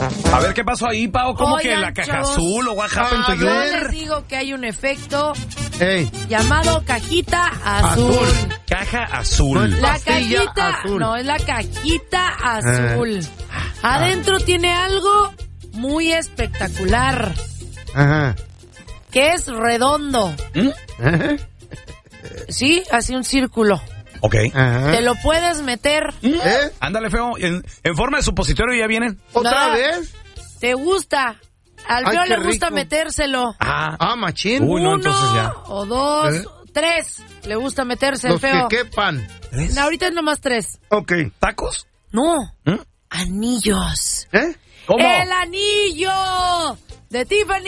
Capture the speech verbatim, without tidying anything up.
A ver, ¿qué pasó ahí, Pao? ¿Cómo Oigan, que la caja chavos, azul o what happened to Yo you? les digo que hay un efecto Ey. llamado cajita azul. Azul. Caja azul. La Pastilla cajita, azul. no, es la cajita azul. Adentro tiene algo muy espectacular, Ajá. que es redondo. ¿Mm? Ajá. Sí, así un círculo. Ok. Ajá. Te lo puedes meter. ¿Eh? Ándale, feo. En, en forma de supositorio ya vienen. ¿Otra No. vez? ¿Te gusta? Al Ay, feo qué le gusta rico. metérselo. Ah. Ah, machín. Uy, no, Uno entonces ya. o dos, ¿Eh? tres. Le gusta meterse el Los feo. que quepan. ¿Tres? Ahorita es nomás tres. Ok. ¿Tacos? No, ¿Mm? anillos. ¿Eh? ¿Cómo? ¡El anillo! De Tiffany.